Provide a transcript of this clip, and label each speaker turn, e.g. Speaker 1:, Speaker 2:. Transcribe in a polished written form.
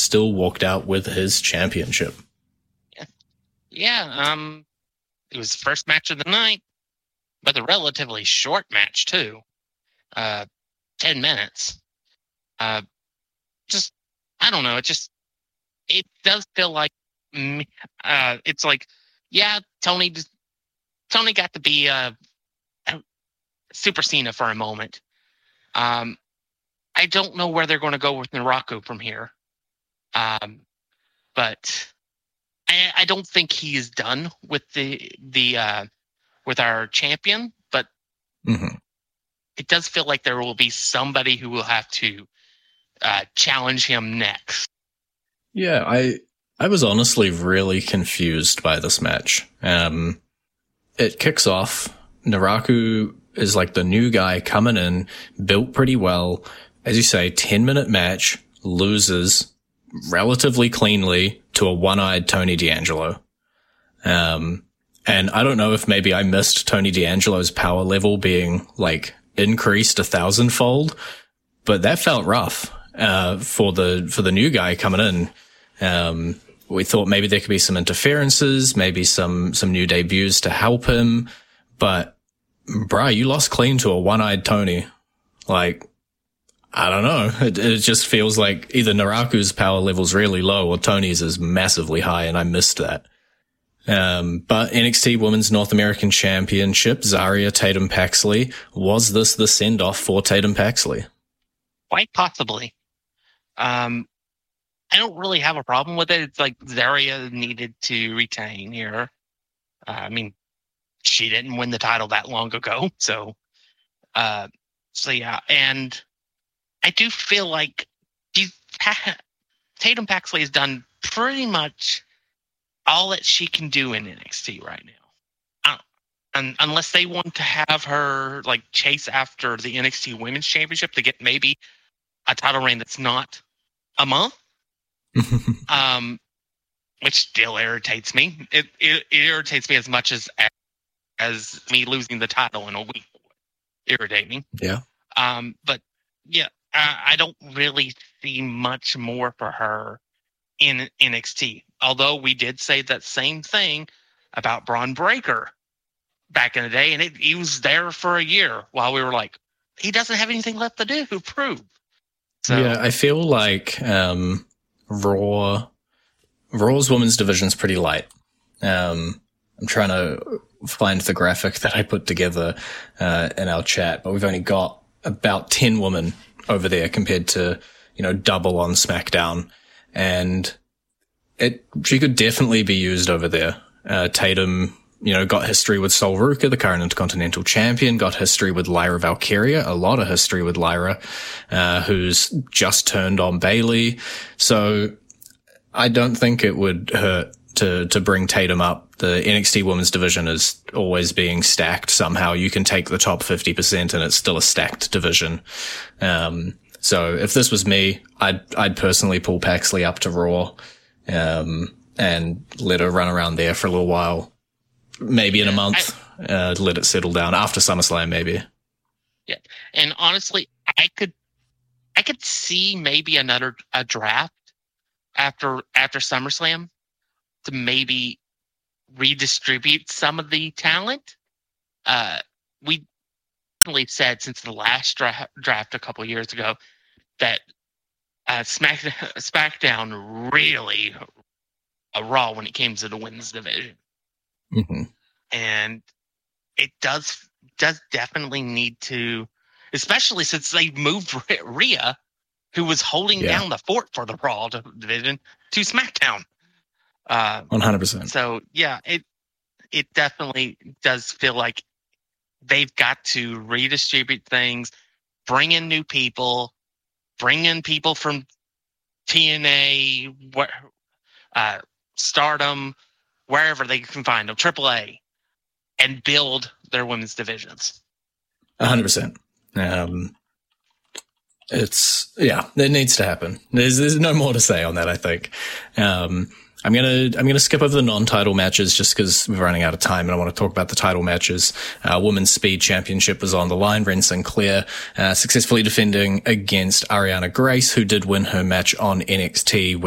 Speaker 1: still walked out with his championship.
Speaker 2: Yeah. It was the first match of the night, but a relatively short match too. 10 minutes. I don't know. It does feel like, it's like, yeah, Tony got to be Super Cena for a moment. I don't know where they're going to go with Naraku from here. But I don't think he is done with with our champion, but it does feel like there will be somebody who will have to challenge him next.
Speaker 1: Yeah, I was honestly really confused by this match. It kicks off. Naraku is like the new guy coming in, built pretty well. As you say, 10-minute match, loses relatively cleanly to a one-eyed Tony D'Angelo. And I don't know if maybe I missed Tony D'Angelo's power level being like increased 1,000-fold, but that felt rough for the new guy coming in. We thought maybe there could be some interferences, maybe some new debuts to help him, but bruh, you lost clean to a one-eyed Tony. Like, I don't know. It just feels like either Naraku's power level's really low or Tony's is massively high, and I missed that. But NXT Women's North American Championship, Zarya Tatum Paxley. Was this the send-off for Tatum Paxley?
Speaker 2: Quite possibly. I don't really have a problem with it. It's like Zarya needed to retain here. I mean, she didn't win the title that long ago, so yeah. And I do feel like Tatum Paxley has done pretty much all that she can do in NXT right now. Unless they want to have her like chase after the NXT Women's Championship to get maybe a title reign that's not a month. Which still irritates me. It irritates me as much as me losing the title in a week would irritate me.
Speaker 1: Yeah.
Speaker 2: But yeah, I don't really see much more for her in NXT. Although we did say that same thing about Braun Breaker back in the day, and he was there for a year while we were like, he doesn't have anything left to do, prove. So,
Speaker 1: yeah, I feel like Raw's women's division's pretty light. I'm trying to find the graphic that I put together in our chat, but we've only got about 10 women over there compared to, double on SmackDown. And she could definitely be used over there. Tatum, got history with Sol Ruka, the current Intercontinental Champion, got history with Lyra Valkyria, a lot of history with Lyra, who's just turned on Bayley. So I don't think it would hurt to bring Tatum up. The NXT women's division is always being stacked somehow. You can take the top 50% and it's still a stacked division. So if this was me, I'd personally pull Paxley up to Raw, and let her run around there for a little while. Maybe in a month, let it settle down after SummerSlam, maybe.
Speaker 2: Yeah. And honestly, I could see maybe a draft after SummerSlam to maybe redistribute some of the talent. We definitely said since the last draft a couple of years ago that SmackDown really Raw when it came to the women's division.
Speaker 1: Mm-hmm.
Speaker 2: And it does definitely need to, especially since they moved Rhea, who was holding down the fort for the Raw division, to SmackDown.
Speaker 1: 100%.
Speaker 2: So yeah, it definitely does feel like they've got to redistribute things, bring in new people, bring in people from TNA, Stardom, wherever they can find them, AAA, and build their women's divisions.
Speaker 1: 100%. It needs to happen. There's no more to say on that, I think. I'm gonna skip over the non-title matches just because we're running out of time and I want to talk about the title matches. Women's Speed Championship was on the line. Ren Sinclair successfully defending against Ariana Grace, who did win her match on NXT